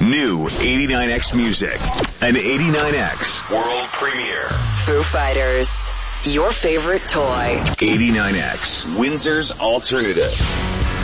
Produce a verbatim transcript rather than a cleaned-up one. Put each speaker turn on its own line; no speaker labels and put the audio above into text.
New eighty-nine X Music. An eighty-nine X world premiere.
Foo Fighters. Your favorite toy.
eighty-nine X, Windsor's alternative.